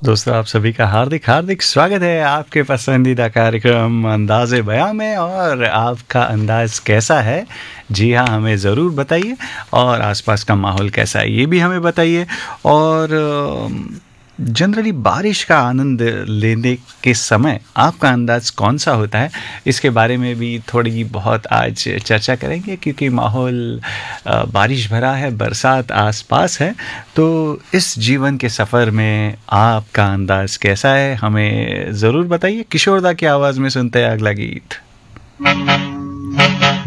दोस्तों आप सभी का हार्दिक हार्दिक स्वागत है आपके पसंदीदा कार्यक्रम अंदाज़े बयां में। और आपका अंदाज़ कैसा है? जी हाँ, हमें ज़रूर बताइए। और आसपास का माहौल कैसा है ये भी हमें बताइए। और जनरली बारिश का आनंद लेने के समय आपका अंदाज़ कौन सा होता है, इसके बारे में भी थोड़ी बहुत आज चर्चा करेंगे, क्योंकि माहौल बारिश भरा है, बरसात आसपास है। तो इस जीवन के सफ़र में आपका अंदाज़ कैसा है, हमें ज़रूर बताइए। किशोरदा की आवाज़ में सुनते हैं अगला गीत।